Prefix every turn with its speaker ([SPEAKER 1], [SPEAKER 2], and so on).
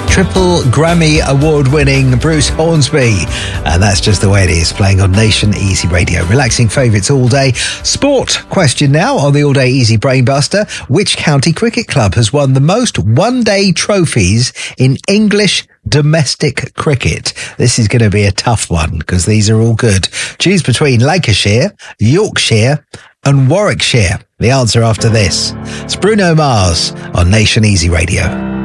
[SPEAKER 1] triple Grammy award-winning Bruce Hornsby. And that's just the way it is, playing on Nation Easy Radio. Relaxing favourites all day. Sport question now on the All Day Easy Brainbuster. Which county cricket club has won the most one-day trophies in English domestic cricket? This is going to be a tough one because these are all good. Choose between Lancashire, Yorkshire and Warwickshire. The answer after this. It's Bruno Mars on Nation Easy Radio.